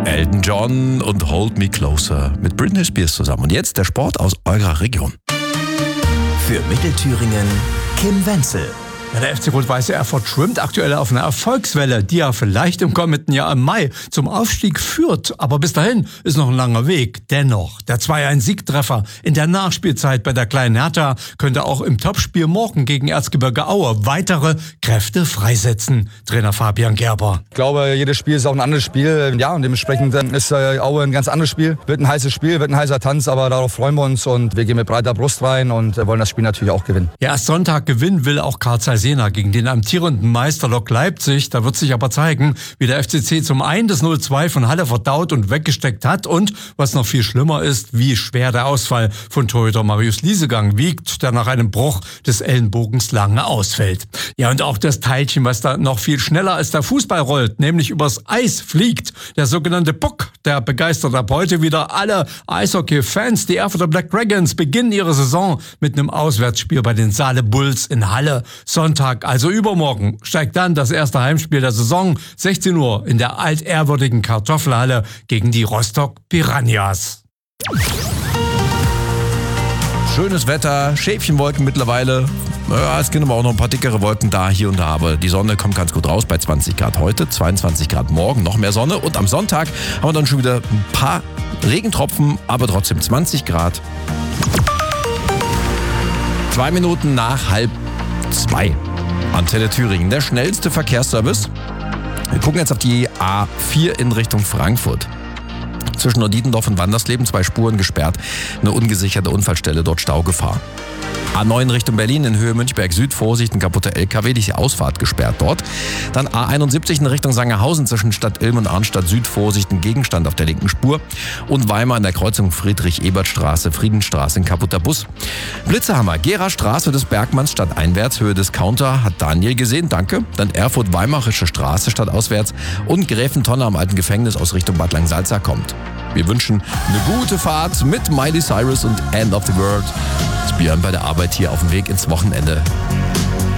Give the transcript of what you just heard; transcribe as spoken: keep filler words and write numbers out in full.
Elton John und Hold Me Closer mit Britney Spears zusammen. Und jetzt der Sport aus eurer Region. Für Mittelthüringen Kim Wenzel. Ja, der F C Rot-Weiße Erfurt schwimmt aktuell auf einer Erfolgswelle, die ja vielleicht im kommenden Jahr im Mai zum Aufstieg führt. Aber bis dahin ist noch ein langer Weg. Dennoch, der zwei eins Siegtreffer in der Nachspielzeit bei der kleinen Hertha könnte auch im Topspiel morgen gegen Erzgebirge Aue weitere Kräfte freisetzen. Trainer Fabian Gerber. Ich glaube, jedes Spiel ist auch ein anderes Spiel. Ja, und dementsprechend ist Aue ein ganz anderes Spiel. Wird ein heißes Spiel, wird ein heißer Tanz, aber darauf freuen wir uns und wir gehen mit breiter Brust rein und wollen das Spiel natürlich auch gewinnen. Ja, erst Sonntag gewinnen will auch Carl Zeiss Jena gegen den amtierenden Meister Lok Leipzig. Da wird sich aber zeigen, wie der F C C zum einen das null zwei von Halle verdaut und weggesteckt hat und, was noch viel schlimmer ist, wie schwer der Ausfall von Torhüter Marius Liesegang wiegt, der nach einem Bruch des Ellenbogens lange ausfällt. Ja, und auch das Teilchen, was da noch viel schneller als der Fußball rollt, nämlich übers Eis fliegt, der sogenannte Puck, der begeistert ab heute wieder alle Eishockey-Fans. Die Erfurter Black Dragons beginnen ihre Saison mit einem Auswärtsspiel bei den Saale Bulls in Halle. Sonntag, also übermorgen, steigt dann das erste Heimspiel der Saison, sechzehn Uhr in der altehrwürdigen Kartoffelhalle gegen die Rostock Piranhas. Schönes Wetter, Schäfchenwolken mittlerweile. Ja, es gibt aber auch noch ein paar dickere Wolken da, hier und da. Aber die Sonne kommt ganz gut raus bei zwanzig Grad heute, zweiundzwanzig Grad morgen, noch mehr Sonne. Und am Sonntag haben wir dann schon wieder ein paar Regentropfen, aber trotzdem zwanzig Grad. Zwei Minuten nach halb zwei. Antenne Thüringen, der schnellste Verkehrsservice. Wir gucken jetzt auf die A vier in Richtung Frankfurt. Zwischen Norditendorf und Wandersleben zwei Spuren gesperrt. Eine ungesicherte Unfallstelle, dort Staugefahr. A neun Richtung Berlin in Höhe Münchberg Süd, Vorsicht, ein kaputter L K W, die Ausfahrt gesperrt dort. Dann A einundsiebzig in Richtung Sangerhausen zwischen Stadt Ilm und Arnstadt Süd, Vorsicht, ein Gegenstand auf der linken Spur. Und Weimar an der Kreuzung Friedrich-Ebert-Straße, Friedenstraße, ein kaputter Bus. Blitzerhammer, Gera-Straße des Bergmanns stadteinwärts, Höhe Discounter, hat Daniel gesehen, danke. Dann Erfurt-Weimarische Straße stadtauswärts und Gräfentonne am alten Gefängnis aus Richtung Bad Langsalza kommt. Wir wünschen eine gute Fahrt mit Miley Cyrus und End of the World. Das Björn bei der Arbeit hier auf dem Weg ins Wochenende.